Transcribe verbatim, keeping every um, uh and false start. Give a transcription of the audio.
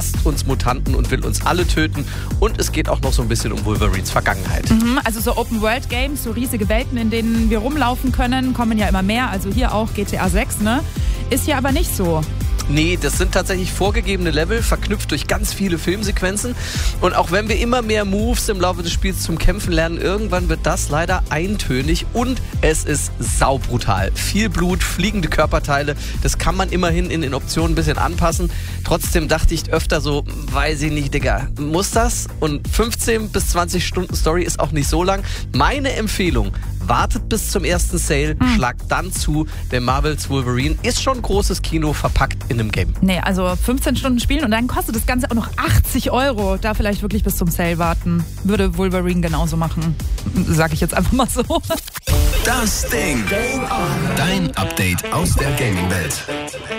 hasst uns Mutanten und will uns alle töten. Und es geht auch noch so ein bisschen um Wolverines Vergangenheit. Mhm, also so Open-World-Games, so riesige Welten, in denen wir rumlaufen können, kommen ja immer mehr. Also hier auch G T A sechs, ne? Ist hier aber nicht so. Nee, das sind tatsächlich vorgegebene Level, verknüpft durch ganz viele Filmsequenzen. Und auch wenn wir immer mehr Moves im Laufe des Spiels zum Kämpfen lernen, irgendwann wird das leider eintönig und es ist saubrutal. Viel Blut, fliegende Körperteile, das kann man immerhin in den Optionen ein bisschen anpassen. Trotzdem dachte ich öfter so, weiß ich nicht, Digga, muss das? Und fünfzehn bis zwanzig Stunden Story ist auch nicht so lang. Meine Empfehlung: wartet bis zum ersten Sale, hm. schlagt dann zu, denn Marvel's Wolverine ist schon großes Kino verpackt in einem Game. Nee, also fünfzehn Stunden spielen und dann kostet das Ganze auch noch achtzig Euro. Da vielleicht wirklich bis zum Sale warten. Würde Wolverine genauso machen. Sag ich jetzt einfach mal so. Das Ding. Dein Update aus der Gaming-Welt.